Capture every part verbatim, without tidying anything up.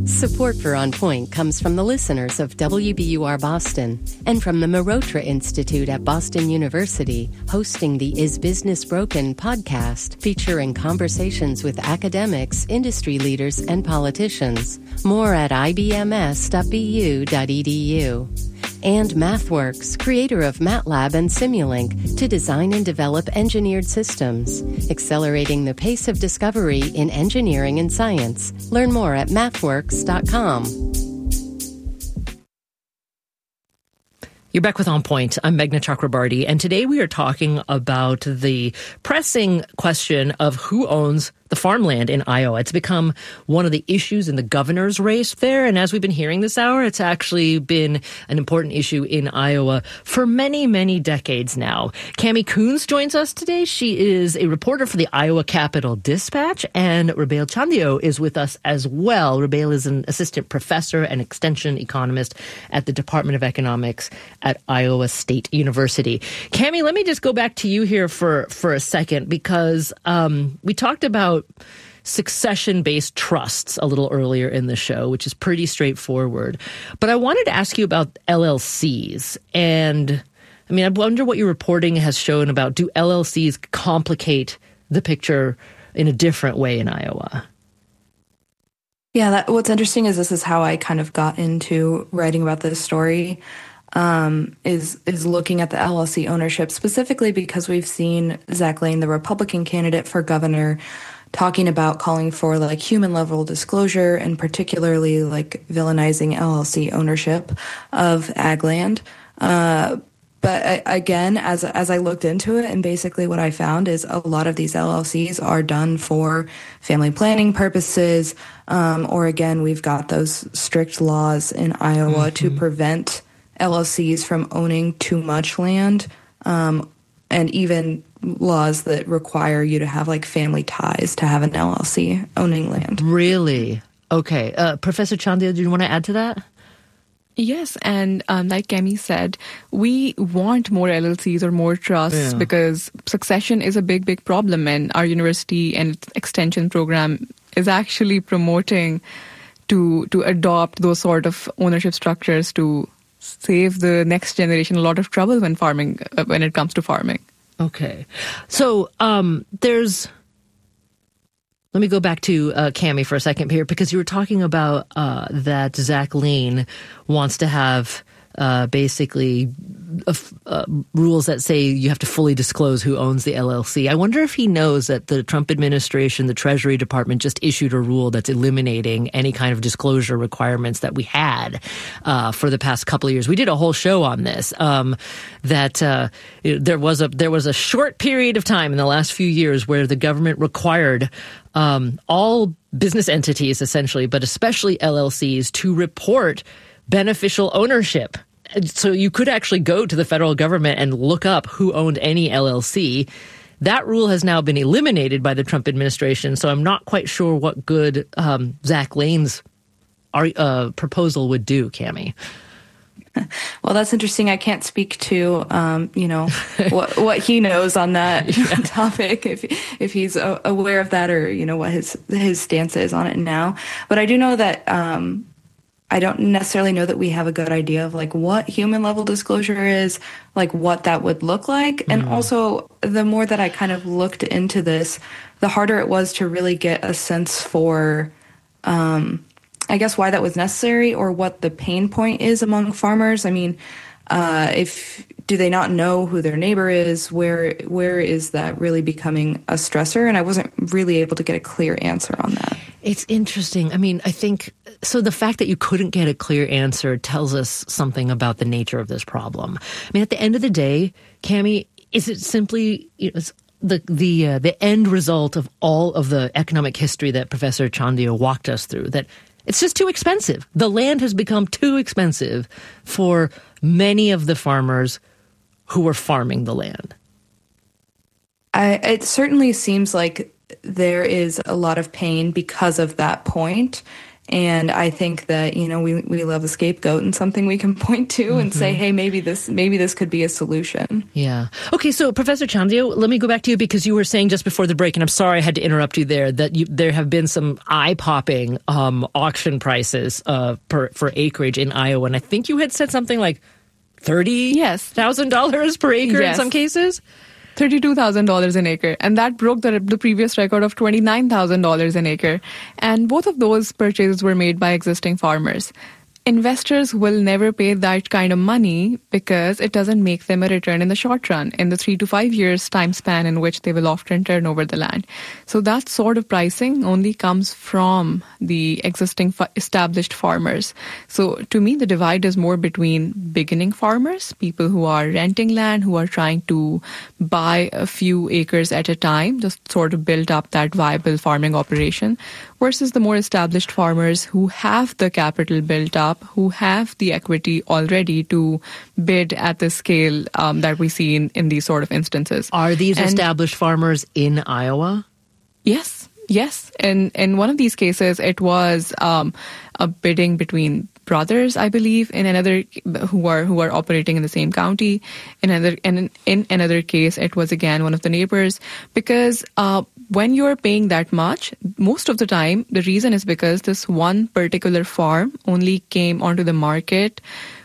Support for On Point comes from the listeners of W B U R Boston and from the Marotra Institute at Boston University, hosting the Is Business Broken podcast featuring conversations with academics, industry leaders, and politicians. More at I B M S dot B U dot E D U. And MathWorks, creator of MATLAB and Simulink, to design and develop engineered systems, accelerating the pace of discovery in engineering and science. Learn more at mathworks dot com. You're back with On Point. I'm Meghna Chakrabarty, and today we are talking about the pressing question of who owns the farmland in Iowa. It's become one of the issues in the governor's race there, and as we've been hearing this hour, it's actually been an important issue in Iowa for many, many decades now. Cami Coons joins us today. She is a reporter for the Iowa Capital Dispatch, and Rubail Chandio is with us as well. Rubail is an assistant professor and extension economist at the Department of Economics at Iowa State University. Cami, let me just go back to you here for, for a second, because um, we talked about succession-based trusts a little earlier in the show, which is pretty straightforward. But I wanted to ask you about L L Cs. And, I mean, I wonder what your reporting has shown about, do L L Cs complicate the picture in a different way in Iowa? Yeah, that, what's interesting is this is how I kind of got into writing about this story. Um, is is looking at the L L C ownership, specifically because we've seen Zach Lane, the Republican candidate for governor, talking about calling for like human level disclosure and particularly like villainizing L L C ownership of ag land. Uh, but I, again, as as I looked into it, and basically what I found is a lot of these L L Cs are done for family planning purposes, um, or again, we've got those strict laws in Iowa mm-hmm. to prevent L L Cs from owning too much land, um, and even laws that require you to have like family ties to have an L L C owning land. Really? Okay. Uh, Professor Chandio, do you want to add to that? Yes, and um, like Kemi said, we want more L L Cs or more trusts yeah. because succession is a big, big problem, and our university and its extension program is actually promoting to to adopt those sort of ownership structures to save the next generation a lot of trouble when farming, uh, when it comes to farming. Okay. So um, there's, let me go back to uh, Cami for a second here, because you were talking about uh, that Zach Lane wants to have uh, basically uh, uh, rules that say you have to fully disclose who owns the L L C. I wonder if he knows that the Trump administration, the Treasury Department, just issued a rule that's eliminating any kind of disclosure requirements that we had uh, for the past couple of years. We did a whole show on this. Um, that uh, there was a there was a short period of time in the last few years where the government required um, all business entities, essentially, but especially L L Cs, to report beneficial ownership. So you could actually go to the federal government and look up who owned any L L C. That rule has now been eliminated by the Trump administration, so I'm not quite sure what good um, Zach Lane's uh, proposal would do, Cami. Well, that's interesting. I can't speak to, um, you know, what what he knows on that yeah. topic, if if he's aware of that, or, you know, what his his stance is on it now. But I do know that um, I don't necessarily know that we have a good idea of like what human level disclosure is, like what that would look like. Mm. And also, the more that I kind of looked into this, the harder it was to really get a sense for, um, I guess, why that was necessary or what the pain point is among farmers. I mean, uh, if do they not know who their neighbor is? Where where is that really becoming a stressor? And I wasn't really able to get a clear answer on that. It's interesting. I mean, I think, so the fact that you couldn't get a clear answer tells us something about the nature of this problem. I mean, at the end of the day, Cami, is it simply, you know, the the uh, the end result of all of the economic history that Professor Chandio walked us through, that it's just too expensive. The land has become too expensive for many of the farmers who are farming the land? I, it certainly seems like there is a lot of pain because of that point. And I think that, you know, we, we love a scapegoat and something we can point to mm-hmm. and say, hey, maybe this maybe this could be a solution. Yeah. Okay, so Professor Chandyo, let me go back to you because you were saying just before the break, and I'm sorry I had to interrupt you there, that you, there have been some eye-popping um, auction prices uh, per, for acreage in Iowa. And I think you had said something like thirty thousand dollars per acre yes. in some cases? thirty-two thousand dollars an acre. And that broke the, the previous record of twenty-nine thousand dollars an acre. And both of those purchases were made by existing farmers. Investors will never pay that kind of money because it doesn't make them a return in the short run, in the three to five years time span in which they will often turn over the land. So that sort of pricing only comes from the existing fa- established farmers. So to me, the divide is more between beginning farmers, people who are renting land, who are trying to buy a few acres at a time, just sort of build up that viable farming operation, versus the more established farmers who have the capital built up, who have the equity already to bid at the scale um, that we see in, in these sort of instances. Are these and established farmers in Iowa? Yes, yes. In, in one of these cases, it was um, a bidding between brothers, I believe, in another who are who are operating in the same county. In another in, in another case, it was again one of the neighbors. Because uh, when you're paying that much, most of the time, the reason is because this one particular farm only came onto the market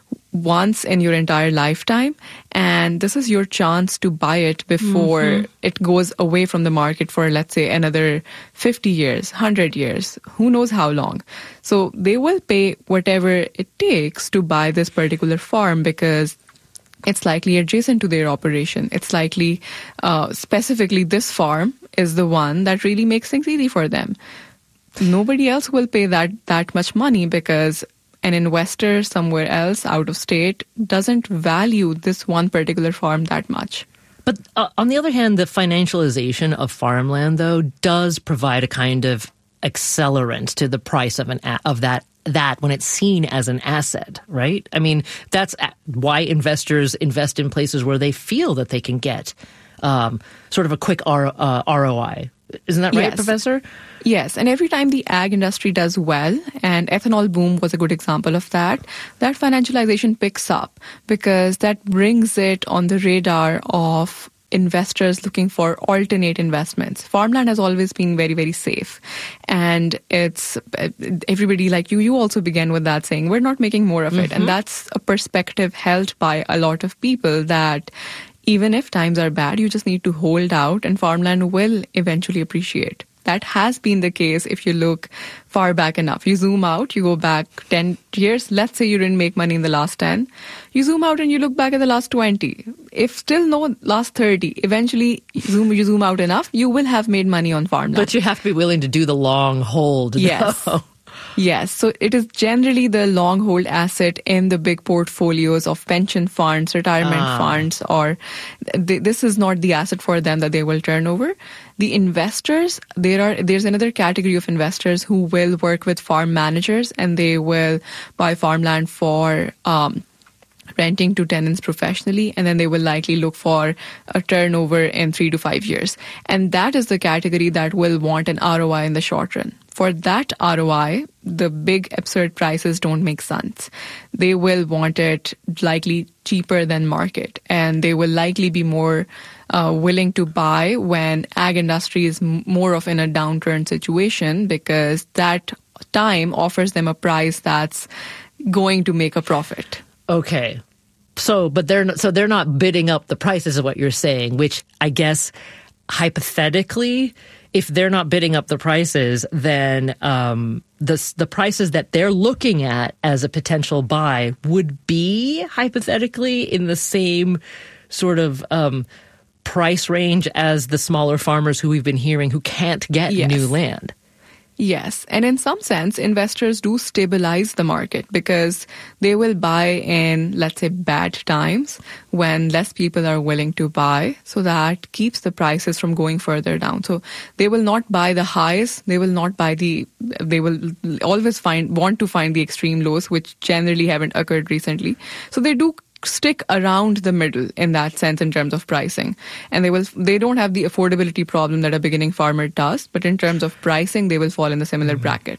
once in your entire lifetime, and this is your chance to buy it before mm-hmm. it goes away from the market for, let's say, another fifty years, one hundred years, who knows how long. So they will pay whatever it takes to buy this particular farm because it's likely adjacent to their operation. It's likely uh, specifically this farm is the one that really makes things easy for them. Nobody else will pay that that much money because an investor somewhere else out of state doesn't value this one particular farm that much. But uh, on the other hand, the financialization of farmland, though, does provide a kind of accelerant to the price of an a- of that that when it's seen as an asset, right? I mean, that's why investors invest in places where they feel that they can get um, sort of a quick R- uh, R O I. Isn't that right, yes. Professor? Yes, and every time the ag industry does well, and ethanol boom was a good example of that, that financialization picks up because that brings it on the radar of investors looking for alternate investments. Farmland has always been very, very safe. And it's everybody like you, you also began with that saying, we're not making more of it. Mm-hmm. And that's a perspective held by a lot of people that even if times are bad, you just need to hold out and farmland will eventually appreciate. That has been the case if you look far back enough. You zoom out, you go back ten years. Let's say you didn't make money in the last ten. You zoom out and you look back at the last twenty. If still no last thirty, eventually you zoom, you zoom out enough, you will have made money on farmland. But you have to be willing to do the long hold. Yes. No. Yes. So it is generally the long hold asset in the big portfolios of pension funds, retirement ah. funds, or th- this is not the asset for them that they will turn over. The investors, there are there's another category of investors who will work with farm managers and they will buy farmland for um, renting to tenants professionally, and then they will likely look for a turnover in three to five years. And that is the category that will want an R O I in the short run. For that R O I, the big absurd prices don't make sense. They will want it likely cheaper than market, and they will likely be more uh, willing to buy when ag industry is m- more of in a downturn situation because that time offers them a price that's going to make a profit. Okay. So, but they're not, so they're not bidding up the prices of what you're saying, which I guess hypothetically, if they're not bidding up the prices, then um, the the prices that they're looking at as a potential buy would be hypothetically in the same sort of um, price range as the smaller farmers who we've been hearing who can't get yes. new land. Yes. And in some sense, investors do stabilize the market because they will buy in, let's say, bad times when less people are willing to buy. So that keeps the prices from going further down. So they will not buy the highs. They will not buy the, they will always find, want to find the extreme lows, which generally haven't occurred recently. So they do stick around the middle in that sense in terms of pricing. And they will they don't have the affordability problem that a beginning farmer does, but in terms of pricing, they will fall in the similar mm-hmm. bracket.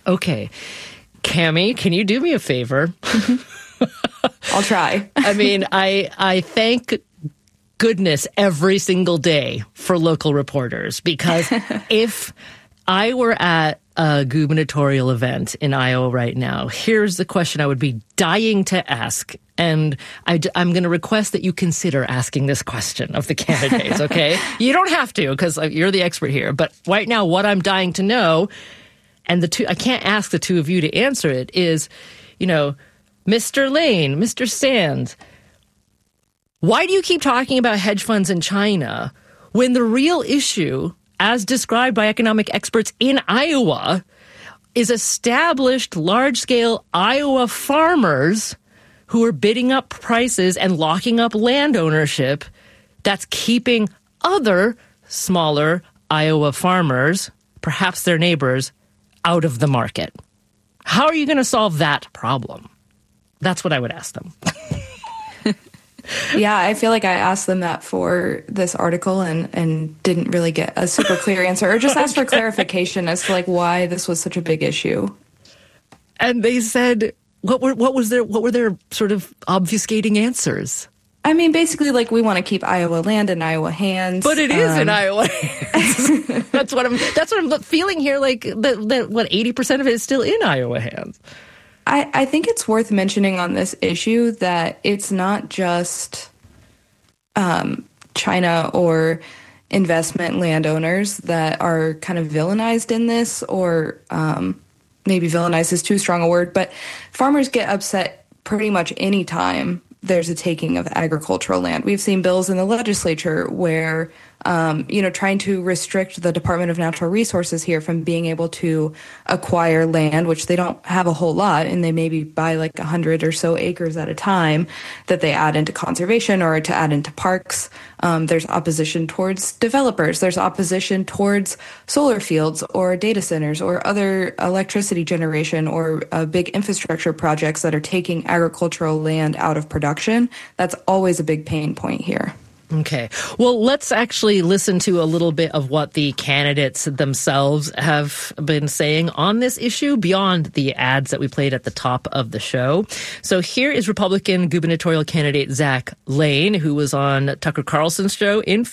Okay. Cammie, can you do me a favor? I'll try. I mean, I I thank goodness every single day for local reporters, because if I were at a gubernatorial event in Iowa right now, here's the question I would be dying to ask. And I, I'm going to request that you consider asking this question of the candidates, okay? You don't have to, because you're the expert here. But right now, what I'm dying to know, and the two, I can't ask the two of you to answer it, is, you know, Mister Lane, Mister Sands, why do you keep talking about hedge funds in China when the real issue, as described by economic experts in Iowa, is established large-scale Iowa farmers who are bidding up prices and locking up land ownership that's keeping other smaller Iowa farmers, perhaps their neighbors, out of the market? How are you going to solve that problem? That's what I would ask them. Yeah, I feel like I asked them that for this article and, and didn't really get a super clear answer, or just asked for clarification as to like why this was such a big issue. And they said, what were what was their what were their sort of obfuscating answers? I mean, basically, like, we want to keep Iowa land in Iowa hands. But it is um, in Iowa hands. That's what I'm that's what I'm feeling here. Like that, that what eighty percent of it is still in Iowa hands. I, I think it's worth mentioning on this issue that it's not just um, China or investment landowners that are kind of villainized in this, or um, maybe villainized is too strong a word, but farmers get upset pretty much any time there's a taking of agricultural land. We've seen bills in the legislature where, um, you know, trying to restrict the Department of Natural Resources here from being able to acquire land, which they don't have a whole lot, and they maybe buy like a hundred or so acres at a time that they add into conservation or to add into parks. Um, there's opposition towards developers. There's opposition towards solar fields or data centers or other electricity generation or uh, big infrastructure projects that are taking agricultural land out of production. That's always a big pain point here. Okay. Well, let's actually listen to a little bit of what the candidates themselves have been saying on this issue beyond the ads that we played at the top of the show. So here is Republican gubernatorial candidate Zach Lane, who was on Tucker Carlson's show in